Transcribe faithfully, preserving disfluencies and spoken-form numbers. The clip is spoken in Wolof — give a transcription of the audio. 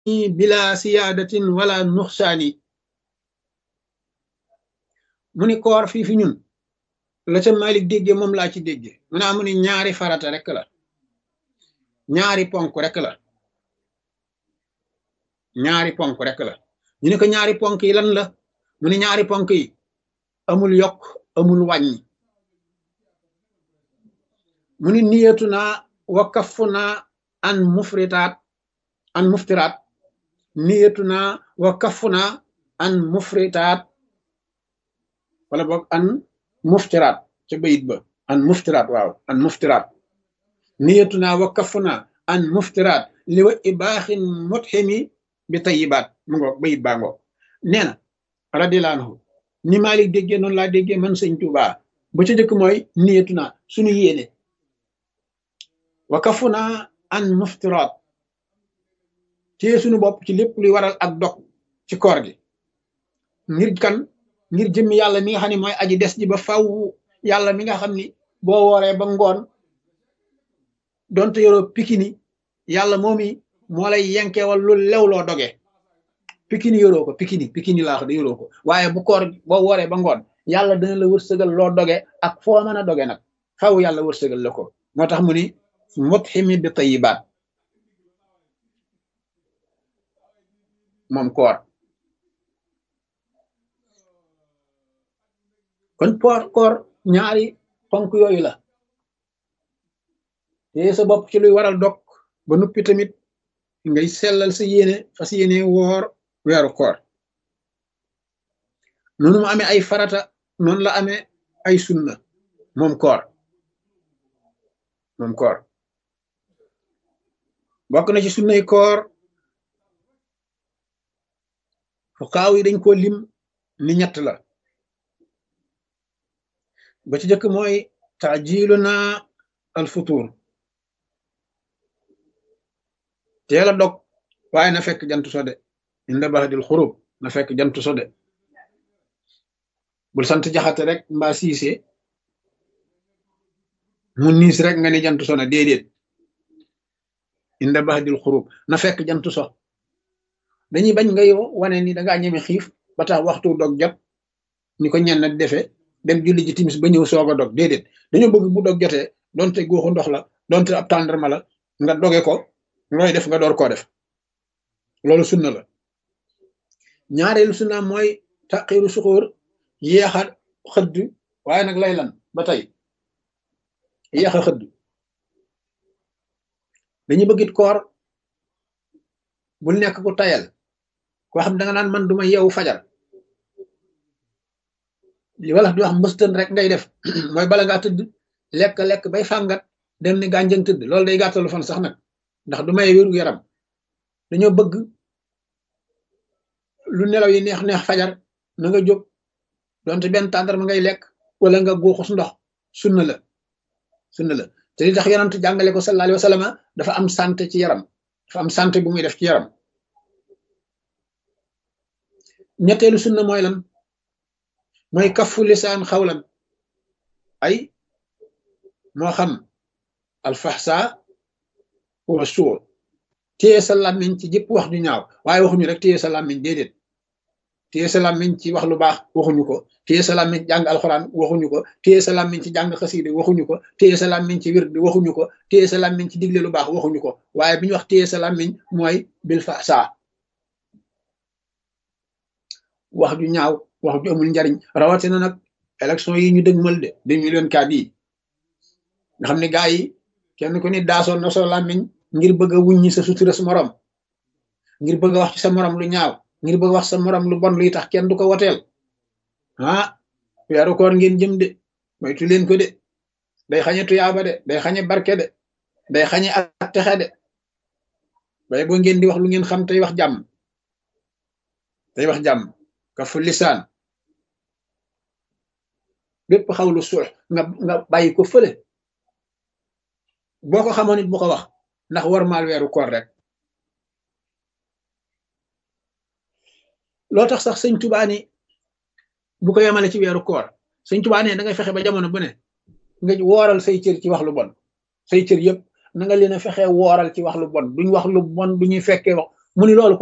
bila siyaadatin wala nuxsaani mu ni koor fii fi ñun la ca Malik dégge moom laa ci dégge mu ne amu ni ñaari farata rek la ñaari ponk rek la ñaari ponk rek la ñu ne ko ñaari ponk yi lan la mu ne ñaari ponk yi amul yokk amul wàññi mu ni niyatu naa wa kafu naa an mufritaat an muftiraat niyatu naa wa kafu naa an mufritaat wala boog an muftiraat ca bayit ba an muftiraat waaw an muftiraat niyatu naa wa kafu naa an muftiraat li wa ibaaxin mutximi bi tayibaat mu ngoog bayit baa ngoog nee na radiyallaahu anhu ni Maalik déggee noonu laa déggee man sëñ Tuubaa ba ca jëkk mooy niyatu naa suñu yéene wa kafu naa an muftiraat téye suñu bopp ci lépp luy waral ak dog ci koor gi ngir kan ngir jëmmi yàlla mi nga xam ne mooy aji des ji ba faw yàlla mi nga xam ni boo wooree ba ngoon donte yoroo pikini yàlla moomi moo lay yenkewal lu lew loo doge pikini yoroo ko pikini pikini laa wax de yoroo ko waaye bu koor boo wooree ba ngoon yàlla dana la wërsëgal loo doge ak foo mën a doge nag faw yàlla wërsëgal la ko moo tax mu ni mutximi bi tayibaat moom koor kon poor koor ñaari ponk yooyu la te sa bopp ci luy waral dog ba nuppi tamit ngay sellal sa yéene fas yéene woor weeru koor noonu mu amee ay farata noonu la amee ay sunna moom koor moom koor bokk na ci sunnay koor fuqaaw yi dañ ko lim ni ñett la ba ci jëkk mooy taajiluna al futur teel a dog waaye na fekk jant so de inda baxdil xurub na fekk jant so de bul sant jaxate rek mbaa siise mu niis rek nga ni jant so na déedéet inda baxdil xurub na fekk jant so dañuy bañ ngay wane ni dangaa ñeme xiif ba tax waxtu dog jot ni ko ñenn defee dem julli ji timis ba ñëw soog a dog déedéet dañoo bëgg bu dog jotee donte góoxu ndox la donte ab tàndarma la nga doge ko looy def nga door koo def loolu sunna la ñaareelu sunna mooy taqiiru suxóor yéexa xëdd waaye nag lay lan ba tey yéexa xëdd dañu bëggit koor bul nekk ku tayal koo xam da nga naan man duma yeewu fajar li wala di wax mbëstën rek ngay def mooy bala ngaa tëdd lekk lekk bay fàngat dem ni gànjëng tëdd loolu day gàttalu fan sax nag ndax du may wéru yaram dañoo bëgg lu nelaw yi neex neex fajar na nga jóg donte benn tàndar ma ngay lekk wala nga góoxus ndox sunna la sunna la te li tax yonent jàngale ko sallallahu alayhi wa sallam dafa am santé ci yaram dafa am santé bu muy def ci yaram ñetteelu sunna mooy lan mooy kafu lisaan xawlan ay moo xam alfaxsa wa suur téye sa làmmiñ ci jëpp wax ju ñaaw waaye waxuñu rek téye sa làmmiñ déedéet téye sa làmmiñ ci wax lu baax waxuñu ko téye sa làmmiñ ci jàng alxuraan waxuñu ko téye sa làmmiñ ci jàng xasiide waxuñu ko téye sa làmmiñ ci wird waxuñu ko téye sa làmmiñ ci digle lu baax waxuñu ko waaye bi ñu wax téye sa làmmiñ mooy bil faxsa wax ju ñaaw wax ju amul njariñ rawatina nag élection yi ñu dëgmal de deux mille vingt-quatre yi nga xam ne gaa yi kenn ku ni daasoon na soo làmmiñ ngir bëgg a wuññi sa sutura sa morom ngir bëgg a wax ci sa morom lu ñaaw ngir bëgg a wax sa morom lu bon luy tax kenn du ko woteel ah weeru koor ngeen jëm de moytu leen ko de day xañe tuyaaba de day xañe barke de day xañe ak texe de bay boo ngeen di wax lu ngeen xam tey wax jàmm tey wax jàmm kafu lisaan bépp xawlu suux nga nga bàyyi ko fële boo ko xamoon it bu ko wax ndax war maal weeru koor rek loo tax sax sëñ Tuubaa ni bu ko yemale ci weeru koor sëñ Tuubaa ne da ngay fexe ba jamono bu ne nga wooral say cër ci wax lu bon say cër yëpp na nga leen a fexe wooral ci wax lu bon duñ wax lu bon du ñuy fekkee wax mu ni loolu